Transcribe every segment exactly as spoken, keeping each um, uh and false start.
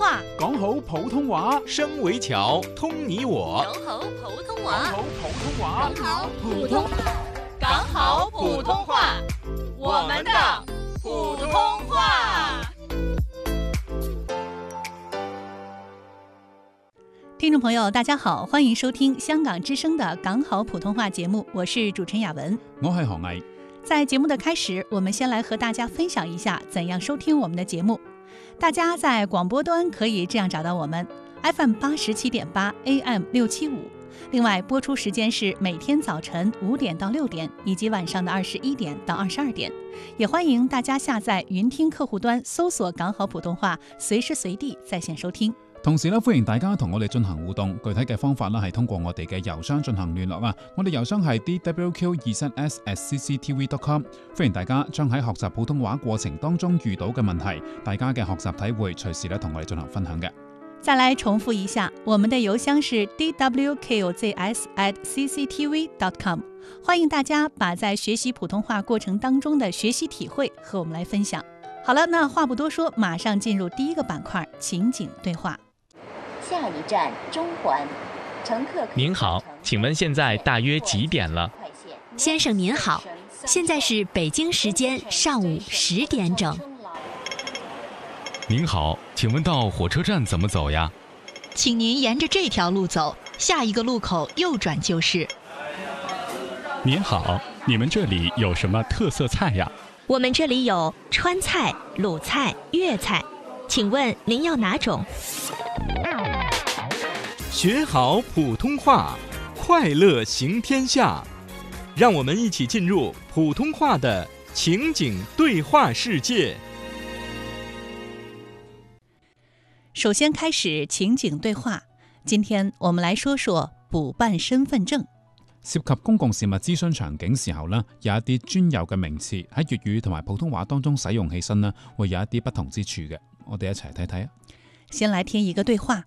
话， 講好普通話， 聲為橋，通你我。 講好普通話， 講好普通話， 講好普通話，講好普通話，我們的普通話。聽眾朋友大家好，歡迎收聽香港之聲的港好普通話節目，我是主持人雅文， 我係何毅。 在節目的開始，我們先來和大家分享一下怎樣收聽我們的節目。大家在廣播端可以這樣找到我們 F M 八十七點八 A M 六七五，另外播出時間是每天早晨五點到六點，以及晚上的二十一點到二十二點。也歡迎大家下載雲聽客戶端，搜索港好普通話，隨時隨地在線收聽。 同時咧，歡迎大家同我哋進行互動，具體嘅方法咧係通過我哋嘅郵箱進行聯絡啊！我哋郵箱係 d w q 二七 s at c c t v dot com， 歡迎大家將喺學習普通話過程當中遇到嘅問題，大家嘅學習體會，隨時咧同我哋進行分享嘅。 再來重複一下，我們的郵箱是 d w q z s at c c t v dot com， 歡迎大家把在學習普通話過程當中的學習體會和我們來分享。好了，那話不多說，馬上進入第一個板塊，情景對話。 下一站中環，乘客。 您好，請問現在大約幾點了？ 先生您好，現在是北京時間上午十點整。 您好，請問到火車站怎麼走呀？ 請您沿着這條路走，下一個路口右轉就是。 您好，你們這裡有什麼特色菜呀？ 我們這裡有川菜、魯菜、粵菜，請問您要哪種？ 學好普通話，快樂行天下。讓我們一起進入普通話的情景對話世界。 首先開始情景對話，今天我們來說說補辦身份證。 涉及公共事務諮詢場景時候呢，有一啲專有嘅名詞喺粵語同埋普通話當中使用起身呢，會有一啲不同之處嘅。我哋一齊睇睇啊。 先來聽一個對話。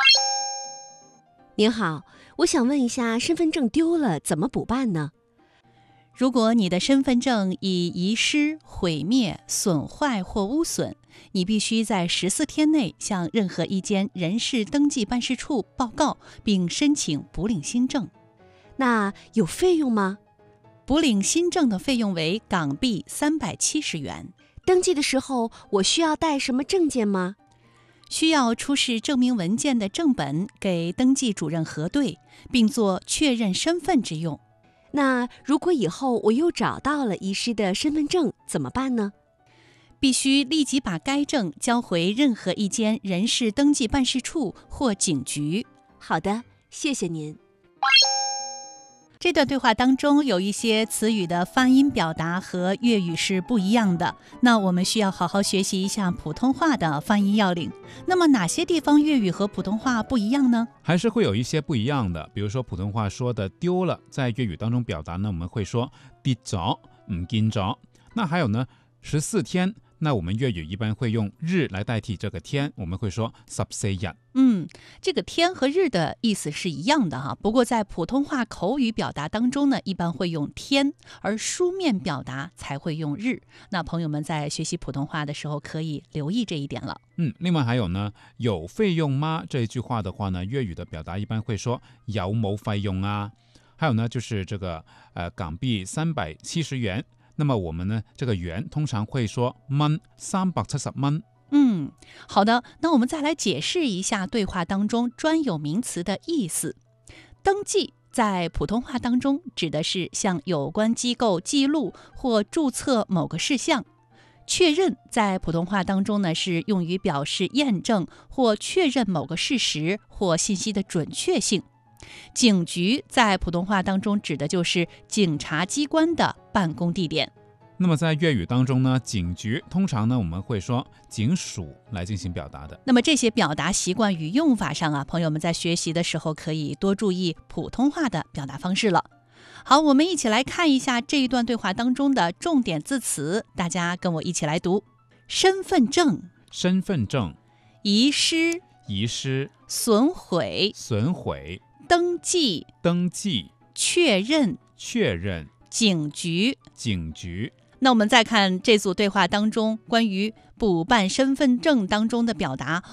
您好，我想問一下，身份證丟了怎麼補辦呢？ 如果你的身份證已遺失、毀滅、損壞或污損，你必須在十四天內向任何一間人事登記辦事處報告，並申請補領新證。 那有費用嗎？ 補領新證的費用為港幣三百七十元。 登記的時候，我需要帶什麼證件嗎？ 需要出示證明文件的正本給登記主任核對，並做確認身份之用。 那如果以後我又找到了遺失的身份證，怎麼辦呢？ 必須立即把該證交回任何一間人事登記辦事處或警局。 好的，謝謝您。 這段對話當中有一些詞語的發音表達和粵語是不一樣的，那我們需要好好學習一下普通話的發音要領。那麼哪些地方粵語和普通話不一樣呢？ 還是會有一些不一樣的，比如說普通話說的丟了，在粵語當中表達呢，我們會說跌咗、唔見咗。那還有呢，十四天，那我們粵語一般會用日來代替這個天，我們會說十四日。 嗯，這個天和日的意思是一樣的哈，不過在普通話口語表達當中呢，一般會用天，而書面表達才會用日。那朋友們在學習普通話的時候可以留意這一點了。 嗯，另外還有呢，有費用嗎？這一句話的話呢，粵語的表達一般會說有冇費用啊？還有呢，就是這個呃港幣三百七十元。那麼我們呢，這個元通常會說蚊，三百七十蚊。 嗯，好的，那我們再來解釋一下對話當中專有名詞的意思。登記在普通話當中指的是向有關機構記錄或註冊某個事項。確認在普通話當中呢，是用於表示驗證或確認某個事實或信息的準確性。警局在普通話當中指的就是警察機關的辦公地點。 那麼在粵語當中呢，警局通常呢我們會說警署來進行表達的。 那麼這些表達習慣與用法上啊，朋友們在學習的時候可以多注意普通話的表達方式了。好，我們一起來看一下這一段對話當中的重點字詞，大家跟我一起來讀：身份證、 身份證、 遺失、 遺失、 損毀、 損毀、 登記、 登記、 確認、 確認、 警局、 警局。 那我們再看這組對話當中關於補辦身份證當中的表達，